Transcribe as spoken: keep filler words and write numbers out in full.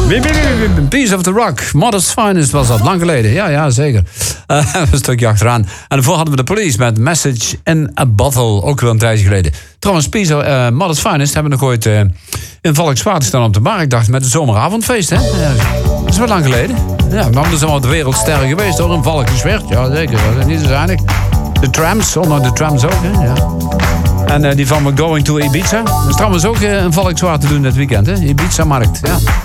Piece of the Rock. Modest Finest was dat, lang geleden. Ja, ja, zeker. Uh, een stukje achteraan. En daarvoor hadden we de Police met Message in a Bottle. Ook wel een tijdje geleden. Trouwens, Piece of, uh, Modest Finest hebben we nog ooit uh, in Valkswaard staan op de markt. Dacht met het zomeravondfeest, hè? Ja, dat is wel lang geleden. Ja, maar we zijn wel de wereldsterren geweest, hoor. In Valkenswerd. Ja, zeker. Dat is niet zo zuinig. De Trams, onder de Trams ook, hè? Ja. En uh, die van Going to Ibiza. Dat is trouwens ook uh, een Valkswaard te doen dit weekend, hè? Ibiza-markt, ja.